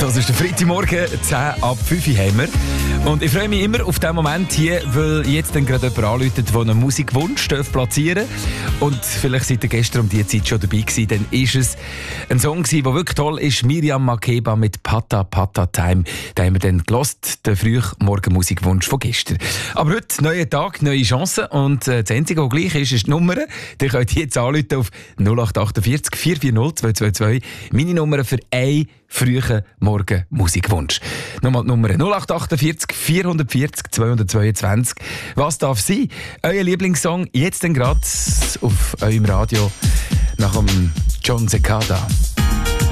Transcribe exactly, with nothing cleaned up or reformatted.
Das ist der Freitagmorgen, zehn ab fünf haben wir. Und ich freue mich immer auf diesen Moment hier, weil jetzt dann gerade jemand anruft, der einen Musikwunsch platzieren darf. Und vielleicht seid ihr gestern um diese Zeit schon dabei gewesen, dann ist es ein Song gewesen, der wirklich toll ist. Miriam Makeba mit Pata Pata Time. Da haben wir dann gelost, den Frühmorgen-Musikwunsch von gestern. Aber heute, neuer Tag, neue Chancen. Und äh, das Einzige, was gleich ist, ist die Nummer. Die könnt ihr jetzt anrufen auf null acht achtundvierzig vier vier null zwei zwei zwei. Meine Nummer für einen frühen Morgen Musikwunsch. Nochmal die Nummer null acht achtundvierzig vier vierzig zweihundertzweiundzwanzig. Was darf sein? Euer Lieblingssong jetzt dann gerade auf eurem Radio nach dem John Cicada.